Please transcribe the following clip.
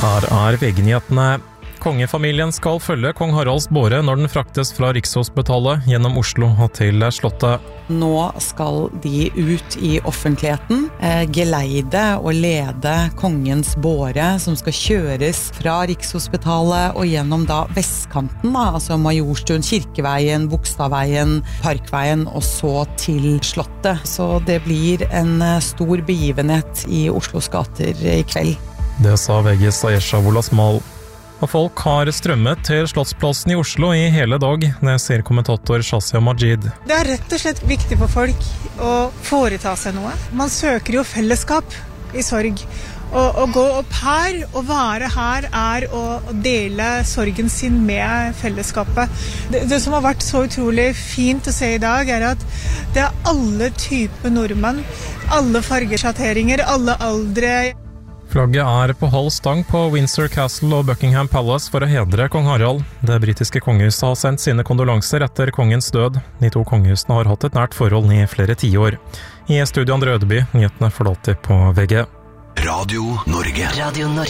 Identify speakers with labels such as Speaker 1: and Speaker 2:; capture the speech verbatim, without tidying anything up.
Speaker 1: Her er V G-nyhetene. Kongefamilien skal følge kong Haralds båre når den fraktes fra Rikshospitalet gjennom Oslo og til Slottet.
Speaker 2: Nå skal de ut i offentligheten, eh, geleide og lede kongens båre som skal kjøres fra Rikshospitalet og gjennom da vestkanten, da, altså Majorstuen, Kirkeveien, Bogstadveien, Parkveien og så til Slottet. Så det blir en stor begivenhet i Oslos gater i kveld.
Speaker 1: Det sa V G's Ayesha Wolasmal. Og folk har strømmet til Slottsplassen i Oslo i hele dag, det sier kommentator Shazia Majid.
Speaker 3: Det er rett og slett viktig for folk å foreta seg noe. Man søker jo fellesskap i sorg. Og å gå opp her og være her er å dele sorgen sin med fellesskapet. Det, det som har vært så utrolig fint å se i dag er at det er alle typer nordmenn, alle fargesjatteringer, alle aldre.
Speaker 1: Flagget er på halv stang på Windsor Castle og Buckingham Palace for å hedre kong Harald. Det britiske kongehuset har sendt sine kondolanser etter kongens død. De to kongehusene har hatt et nært forhold i flere tiår. I studio Andre Ødeby, nyhetene får alltid på V G.
Speaker 4: Radio Norge. Radio Norge.